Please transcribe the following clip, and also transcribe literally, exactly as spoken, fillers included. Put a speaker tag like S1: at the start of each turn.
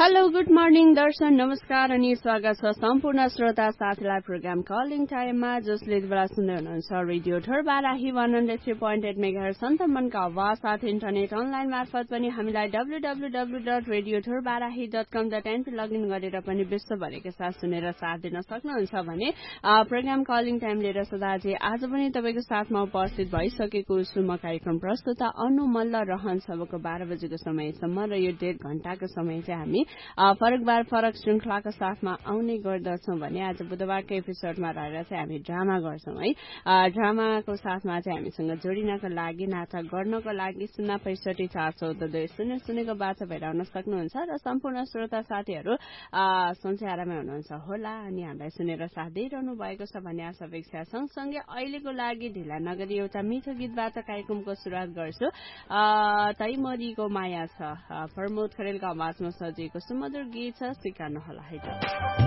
S1: hello good morning दर्शन नमस्कार अनि स्वागत छ सम्पूर्ण श्रोता साथीलाई प्रोग्राम कलिङ टाइममा जसले बेला सुन्दै हुनुहुन्छ radio ठोरबाराही one hundred three point at megahertz सन्तमनको आवाज साथ इन्टरनेट अनलाइन मार्फत पनि हामीलाई W W W dot radio ठोरबाराही dot कम डट एनपी लगइन गरेर पनि विश्वभरिका साथ सुनेर साथ दिन सक्नुहुन्छ भने प्रोग्राम कलिङ टाइम लिएर सदाझै आज पनि तपाईँको साथमा उपस्थित भइसकेको छु म कार्यक्रम प्रस्तुता अनु मल्ल रहन्छ सबको बाह्र बजेको समयसम्म र यो डेढ घण्टाको समय चाहिँ हामी फरक बार फरक श्रृंखलाको साथमा आउने गर्दछौँ भने आज बुधबारको एपिसोडमा रहेर चाहिँ हामी ड्रामा गर्छौँ है ड्रामाको साथमा चाहिँ हामीसँग जोडिनको लागि नाटक गर्नको लागि शून्य पैसठी चार चौध दुई शून्य शून्यको बाचा भएर आउन सक्नुहुन्छ र सम्पूर्ण श्रोता साथीहरू संसारमा हुनुहुन्छ होला अनि हामीलाई सुनेर साथ दिइरहनु भएको छ भन्ने आशा अपेक्षा सँगसँगै अहिलेको लागि ढिला नगरी एउटा मिठो गीतबाट कार्यक्रमको सुरुवात गर्छु तै मोदीको माया छ प्रमोद खरेलको आवाजमा सजिएको सुमधुर गीत छ स्वीकार्नु होला है त